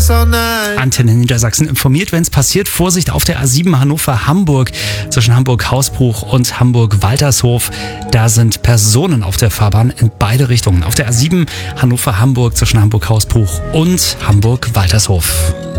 Antenne Niedersachsen informiert, wenn es passiert. Vorsicht auf der A7 Hannover-Hamburg zwischen Hamburg-Hausbruch und Hamburg-Waltershof. Da sind Personen auf der Fahrbahn in beide Richtungen. Auf der A7 Hannover-Hamburg zwischen Hamburg-Hausbruch und Hamburg-Waltershof.